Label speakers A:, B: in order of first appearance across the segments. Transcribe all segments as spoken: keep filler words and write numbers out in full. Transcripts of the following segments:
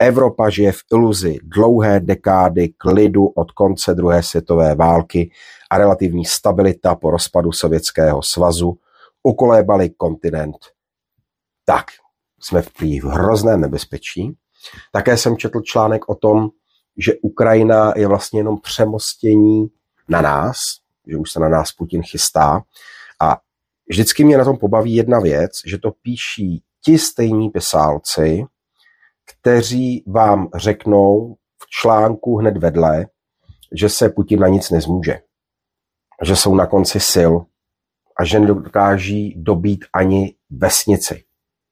A: Evropa žije v iluzi dlouhé dekády klidu od konce druhé světové války a relativní stabilita po rozpadu Sovětského svazu ukolébaly kontinent. Tak, jsme v hrozném nebezpečí. Také jsem četl článek o tom, že Ukrajina je vlastně jenom přemostění na nás, že už se na nás Putin chystá. A vždycky mě na tom pobaví jedna věc, že to píší ti stejní pisálci, kteří vám řeknou v článku hned vedle, že se Putin na nic nezmůže, že jsou na konci sil a že nedokáží dobít ani vesnici.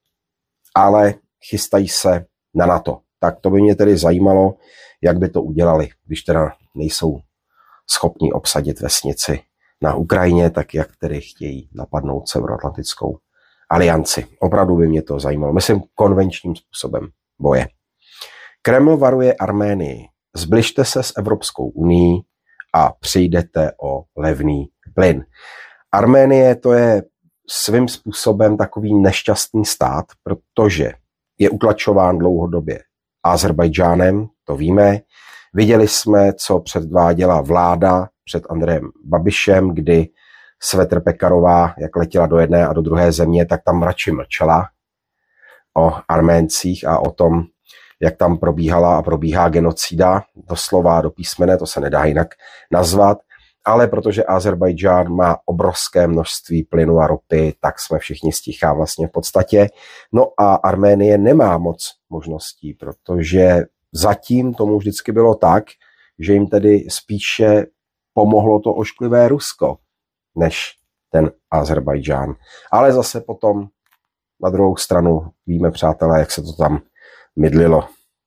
A: Ale chystají se na NATO. Tak to by mě tedy zajímalo, jak by to udělali, když teda nejsou schopni obsadit vesnici na Ukrajině, tak jak tedy chtějí napadnout Severoatlantickou alianci. Opravdu by mě to zajímalo. Myslím konvenčním způsobem boje. Kreml varuje Arménii. Zbližte se s Evropskou unií a přijdete o levný plyn. Arménie to je svým způsobem takový nešťastný stát, protože je utlačován dlouhodobě Azerbajdžánem, to víme. Viděli jsme, co předváděla vláda před Andrejem Babišem, kdy Svetr Pekarová, jak letěla do jedné a do druhé země, tak tam radši mlčela o Arméncích a o tom, jak tam probíhala a probíhá genocida, doslova do písmene, to se nedá jinak nazvat, ale protože Azerbajdžán má obrovské množství plynu a ropy, tak jsme všichni stichá vlastně v podstatě. No a Arménie nemá moc možností, protože zatím tomu vždycky bylo tak, že jim tedy spíše pomohlo to ošklivé Rusko, než ten Azerbajdžán. Ale zase potom na druhou stranu víme, přátelé, jak se to tam mydlilo.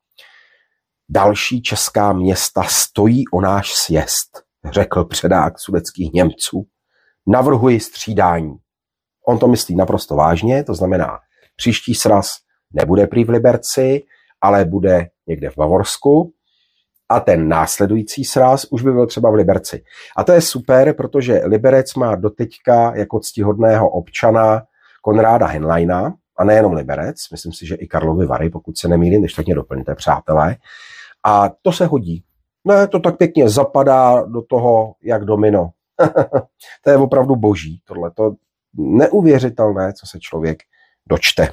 A: Další česká města stojí o náš sjezd, řekl předák sudetských Němců. Navrhuji střídání. On to myslí naprosto vážně, to znamená, příští sraz nebude prý v Liberci, ale bude někde v Bavorsku a ten následující sraz už by byl třeba v Liberci. A to je super, protože Liberec má doteďka jako ctihodného občana Konráda Henleina, a nejenom Liberec, myslím si, že i Karlovy Vary, pokud se nemýlím, když tak mě doplňte, přátelé. A to se hodí. Ne, to tak pěkně zapadá do toho, jak domino. To je opravdu boží, tohle. To neuvěřitelné, co se člověk dočte.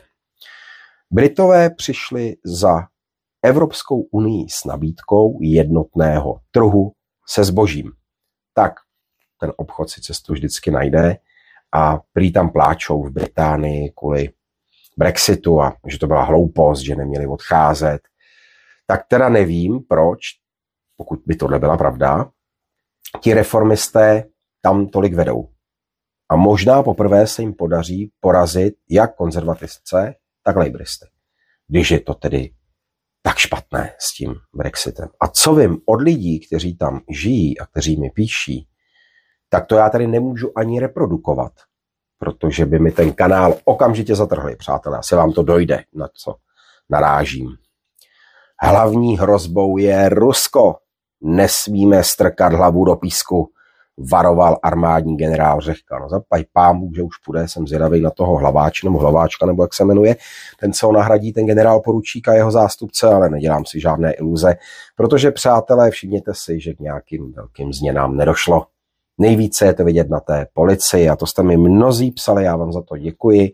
A: Britové přišli za Evropskou unii s nabídkou jednotného trhu se zbožím. Tak ten obchod si cestu vždycky najde a prý tam pláčou v Británii kvůli Brexitu a že to byla hloupost, že neměli odcházet. Tak teda nevím, proč, pokud by tohle byla pravda, ti reformisté tam tolik vedou. A možná poprvé se jim podaří porazit jak konzervativce, tak lejbristy. Když je to tedy tak špatné s tím Brexitem. A co vím od lidí, kteří tam žijí a kteří mi píší, tak to já tady nemůžu ani reprodukovat, protože by mi ten kanál okamžitě zatrhli, přátelé. Asi vám to dojde, na co narážím. Hlavní hrozbou je Rusko. Nesmíme strkat hlavu do písku, varoval armádní generál Řehka. No zaplať pámu, že už půjde, jsem zvědavý na toho hlaváče nebo hlaváčka, nebo jak se jmenuje, ten, co ho nahradí, ten generál poručík a jeho zástupce, ale nedělám si žádné iluze, protože, přátelé, všimněte si, že k nějakým velkým změnám nedošlo. Nejvíce je to vidět na té policii a to jste mi mnozí psali, já vám za to děkuji.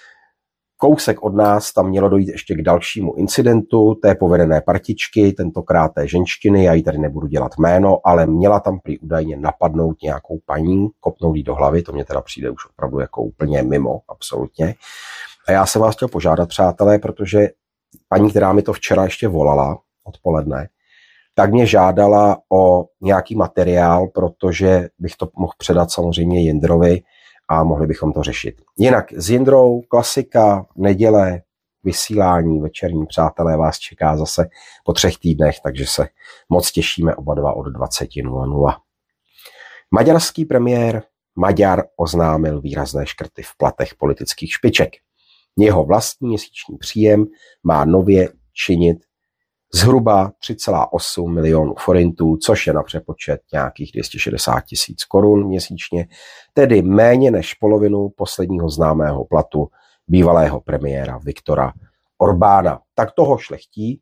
A: Kousek od nás tam mělo dojít ještě k dalšímu incidentu té povedené partičky, tentokrát té ženštiny, já jí tady nebudu dělat jméno, ale měla tam prý údajně napadnout nějakou paní, kopnout jí do hlavy, to mě teda přijde už opravdu jako úplně mimo, absolutně. A já jsem vás chtěl požádat, přátelé, protože paní, která mi to včera ještě volala odpoledne, tak mě žádala o nějaký materiál, protože bych to mohl předat samozřejmě Jindrovi, a mohli bychom to řešit. Jinak s Jindrou, klasika, neděle, vysílání, večerní, přátelé, vás čeká zase po třech týdnech, takže se moc těšíme oba dva od dvacet nula nula. Maďarský premiér Maďar oznámil výrazné škrty v platech politických špiček. Jeho vlastní měsíční příjem má nově činit zhruba tři celá osm milionů forintů, což je na přepočet nějakých dvě stě šedesát tisíc korun měsíčně, tedy méně než polovinu posledního známého platu bývalého premiéra Viktora Orbána. Tak toho šlechtí